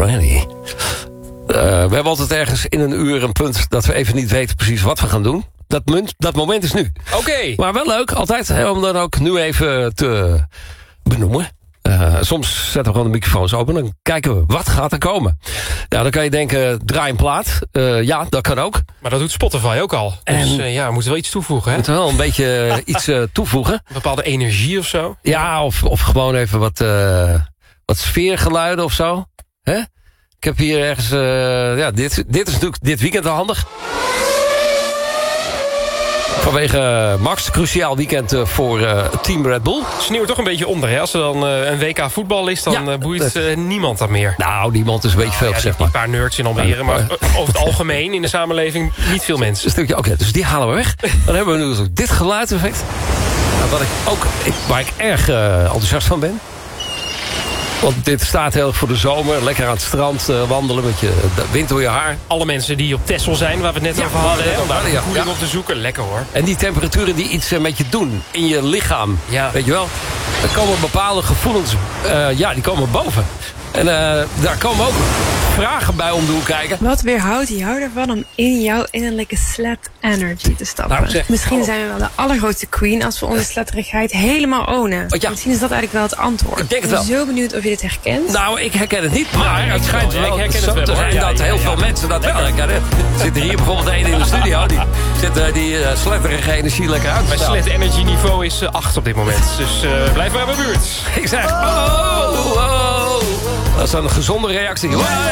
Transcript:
Alrighty. We hebben altijd ergens in een uur een punt dat we even niet weten precies wat we gaan doen. Dat moment is nu. Oké. Maar wel leuk, altijd, om dan ook nu even te benoemen. Soms zetten we gewoon de microfoons open en dan kijken we, wat gaat er komen? Ja, dan kan je denken, draai een plaat. Ja, dat kan ook. Maar dat doet Spotify ook al. Dus we moeten wel iets toevoegen, hè? We moeten wel een beetje iets toevoegen. Een bepaalde energie of zo. Ja, of gewoon even wat sfeergeluiden of zo. Hè? Ik heb hier ergens... dit is natuurlijk dit weekend wel handig. Vanwege Max, cruciaal weekend voor Team Red Bull. Sneeuwt toch een beetje onder, hè? Als er dan een WK voetbal is, dan boeit niemand dat meer. Nou, niemand is een beetje veel gezegd. Een paar nerds in Almere, maar over het algemeen in de samenleving niet veel mensen. Een stukje, oké, dus die halen we weg. Dan hebben we nu ook dit geluidseffect. Waar ik erg enthousiast van ben. Want dit staat heel erg voor de zomer. Lekker aan het strand wandelen met je wind door je haar. Alle mensen die op Texel zijn, waar we het net over hadden. Om daar de koeling op te zoeken. Lekker hoor. En die temperaturen die iets met je doen. In je lichaam. Ja. Weet je wel? Er komen bepaalde gevoelens. Die komen boven. En daar komen ook vragen bij om de hoek kijken. Wat weerhoudt jou ervan om in jouw innerlijke slet energy te stappen? Nou, Misschien zijn we wel de allergrootste queen als we onze sletterigheid helemaal ownen. Ja. Misschien is dat eigenlijk wel het antwoord. Ik denk het wel. Ik ben zo benieuwd of je dit herkent. Nou, ik herken het niet, maar het schijnt wel ik herken het wel, te zijn dat heel veel mensen dat wel herkennen. Er zit hier bijvoorbeeld een in de studio, die zit die sletterige energie lekker uit. Mijn slet energy niveau is 8 op dit moment. Dus blijf maar bij mijn buurt. Ik zeg, dat is een gezonde reactie.